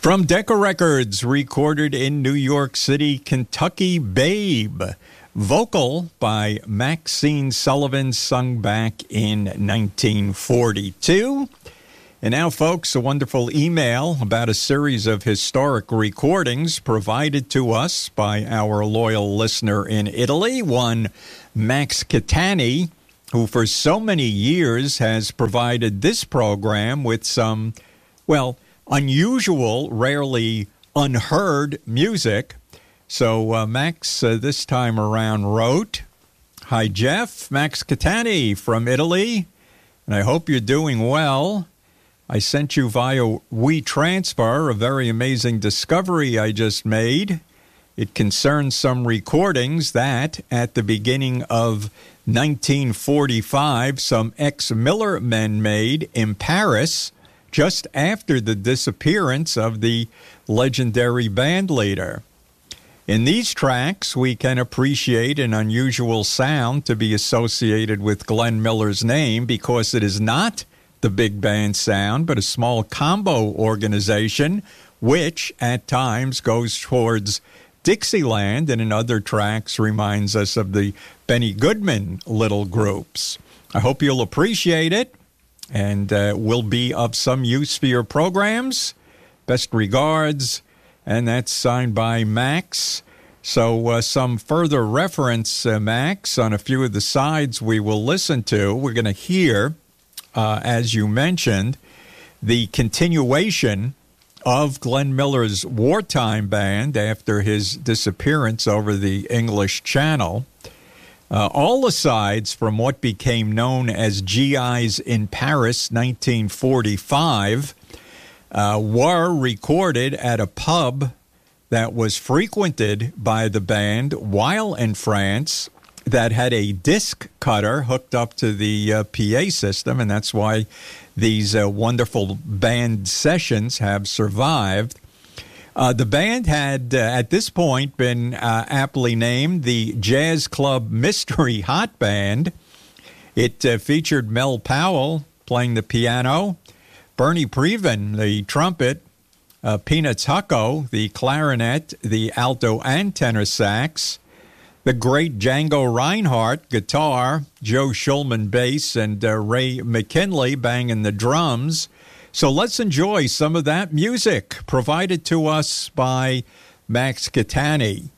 From Decca Records, recorded in New York City, Kentucky, Babe. Vocal by Maxine Sullivan, sung back in 1942. And now, folks, a wonderful email about a series of historic recordings provided to us by our loyal listener in Italy, one Max Catani, who for so many years has provided this program with some, well, unusual, rarely unheard music. So Max this time around wrote, "Hi, Jeff, Max Catani from Italy, and I hope you're doing well. I sent you via WeTransfer a very amazing discovery I just made. It concerns some recordings that, at the beginning of 1945, some ex-Miller men made in Paris, just after the disappearance of the legendary band leader. In these tracks, we can appreciate an unusual sound to be associated with Glenn Miller's name because it is not the big band sound, but a small combo organization, which at times goes towards Dixieland and in other tracks reminds us of the Benny Goodman little groups. I hope you'll appreciate it and will be of some use for your programs. Best regards." And that's signed by Max. So some further reference, Max, on a few of the sides we will listen to. We're going to hear, as you mentioned, the continuation of Glenn Miller's wartime band after his disappearance over the English Channel. All the sides from what became known as GIs in Paris 1945 were recorded at a pub that was frequented by the band while in France that had a disc cutter hooked up to the PA system, and that's why these wonderful band sessions have survived. The band had, at this point, been aptly named the Jazz Club Mystery Hot Band. It featured Mel Powell playing the piano, Bernie Previn, the trumpet, Peanuts Hucko, the clarinet, the alto and tenor sax, the great Django Reinhardt, guitar, Joe Shulman, bass, and Ray McKinley banging the drums. So let's enjoy some of that music provided to us by Max Catani.